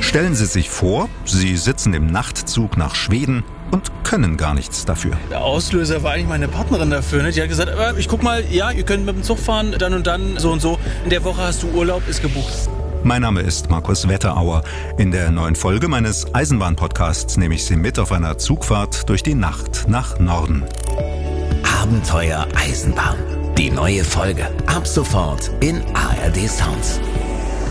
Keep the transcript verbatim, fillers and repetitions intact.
Stellen Sie sich vor, Sie sitzen im Nachtzug nach Schweden und können gar nichts dafür. Der Auslöser war eigentlich meine Partnerin dafür. Ne? Die hat gesagt, äh, ich guck mal, ja, ihr könnt mit dem Zug fahren, dann und dann, so und so. In der Woche hast du Urlaub, ist gebucht. Mein Name ist Markus Wetterauer. In der neuen Folge meines Eisenbahn-Podcasts nehme ich Sie mit auf einer Zugfahrt durch die Nacht nach Norden. Abenteuer Eisenbahn. Die neue Folge ab sofort in A R D Sounds.